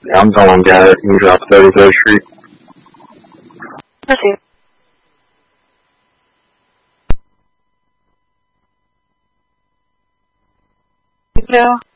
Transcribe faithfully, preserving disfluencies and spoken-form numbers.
Yeah, I'm going Garrett. You can drop thirty-third Street. Let's see. Yeah.